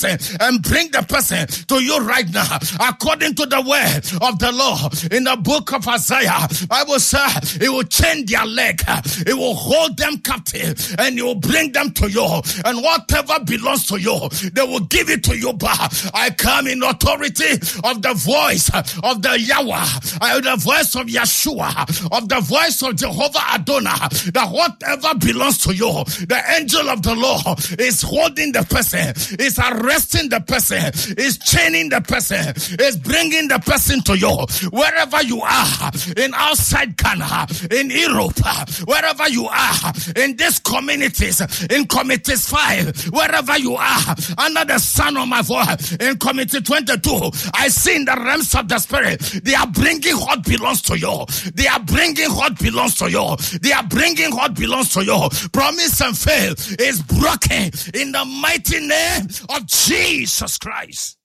and bring the person to you right now. According to the word of the Lord in the book of Isaiah, I will say it will change their leg, it will hold them captive, and it will bring them to you. And whatever belongs to you, they will give it to you back. I come in authority of the voice of the Yahweh, the voice of Yeshua, of the voice of Jehovah Adonai, that whatever belongs to you, the angel of the Lord is holding the person, is arresting the person, is chaining the person, is bringing the person to you. Wherever you are, in outside Ghana, in Europe, wherever you are, in these communities, in committees 5, wherever you are, under the sound of my voice, in committee 22, I see in the realms of the spirit, they are bringing what belongs to you. They are bringing what belongs to you. They are bringing what belongs to you. Promise and fail is broken in the mighty name of Jesus Christ.